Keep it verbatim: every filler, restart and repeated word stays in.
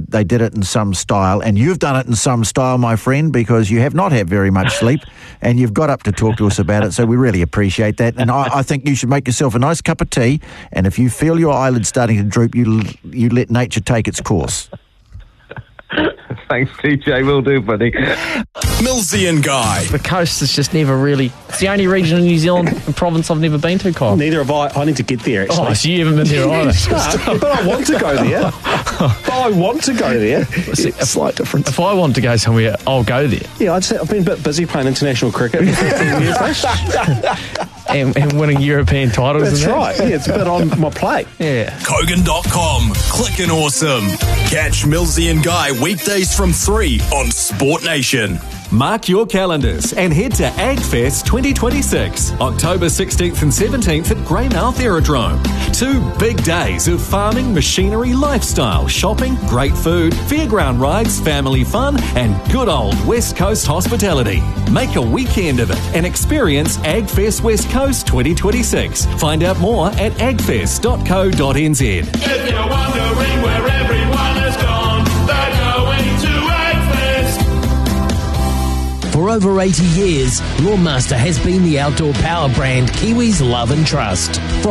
and they did it in some style, and you've done it in some style, my friend, because you have not had very much sleep, and you've got up to talk to us about it, so we really appreciate that. And I, I think you should make yourself a nice cup of tea, and if you feel your eyelids starting to droop, you you let nature take its course. Thanks, T J. Will do, buddy. Millsy and Guy. The coast is just never really... It's the only region in New Zealand and province I've never been to, Kyle. Neither have I. I need to get there, actually. Oh, so you haven't been there either. But I want to go there. But I want to go there. See, a slight difference. If I want to go somewhere, I'll go there. Yeah, I'd say I've been a bit busy playing international cricket for fifteen years, mate. and, and winning European titles. That's and that. right. Yeah, it's a bit on my plate. Yeah. Kogan dot com. Clickin' awesome. Catch Millsy and Guy weekdays from three on Sport Nation. Mark your calendars and head to AgFest twenty twenty-six, October sixteenth and seventeenth at Greymouth Aerodrome. Two big days of farming, machinery, lifestyle, shopping, great food, fairground rides, family fun, and good old West Coast hospitality. Make a weekend of it and experience AgFest West Coast twenty twenty-six. Find out more at agfest dot co dot n z. If you're wondering where everyone has gone, they're going to AgFest. For over eighty years, Lawnmaster has been the outdoor power brand Kiwis love and trust.